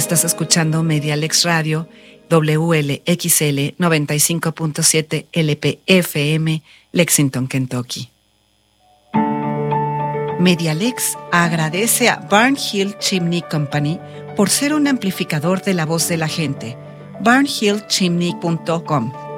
Estás escuchando Medialex Radio, WLXL 95.7 LPFM, Lexington, Kentucky. Medialex agradece a Barnhill Chimney Company por ser un amplificador de la voz de la gente. barnhillchimney.com